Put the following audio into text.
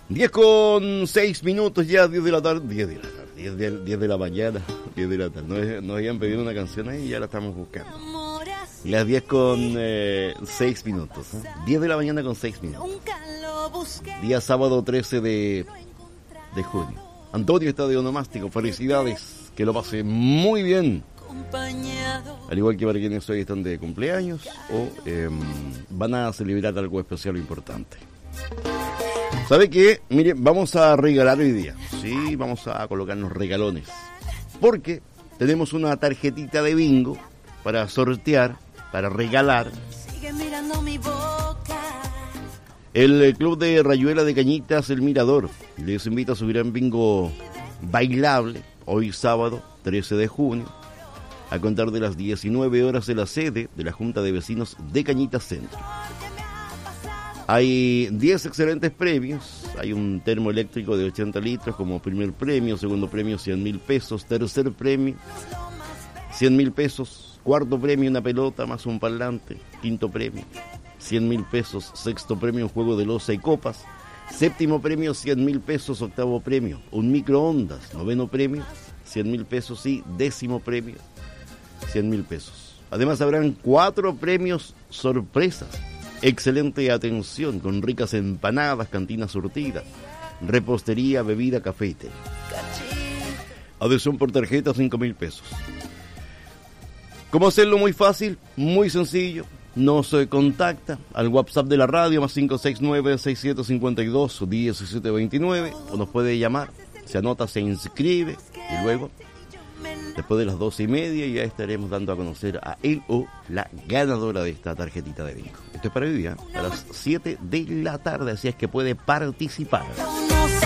10:06 ya, 10 de la tarde, 10 de la mañana, 10 de la tarde. Nos habían pedido una canción ahí y ya la estamos buscando. Las 10:06, ¿eh? 10 de la mañana con 6 minutos. Día sábado 13 de junio. Antonio está de onomástico, felicidades, que lo pase muy bien. Al igual que para quienes hoy están de cumpleaños o van a celebrar algo especial o importante. ¿Sabe qué? Mire, vamos a regalar hoy día. Sí, vamos a colocarnos regalones. Porque tenemos una tarjetita de bingo para sortear, para regalar. El Club de Rayuela de Cañitas, El Mirador, les invita a su gran bingo bailable, hoy sábado 13 de junio, a contar de las 19 horas en la sede de la Junta de Vecinos de Cañitas Centro. Hay 10 excelentes premios. Hay un termo eléctrico de 80 litros como primer premio, segundo premio 100.000 pesos, tercer premio 100.000 pesos, cuarto premio una pelota más un parlante, quinto premio 100.000 pesos, sexto premio un juego de loza y copas, séptimo premio 100.000 pesos, octavo premio un microondas, noveno premio 100.000 pesos y décimo premio 100.000 pesos. Además habrán 4 premios sorpresas. Excelente atención con ricas empanadas, cantina surtida, repostería, bebida, café y té. Adhesión por tarjeta 5.000 pesos. ¿Cómo hacerlo? Muy fácil, muy sencillo. Nos contacta al WhatsApp de la radio más 569-6752-1729 o nos puede llamar, se anota, se inscribe y luego después de las 12:30 ya estaremos dando a conocer a él o la ganadora de esta tarjetita de bingo. Esto es para hoy día, a las 7 de la tarde, así es que puede participar.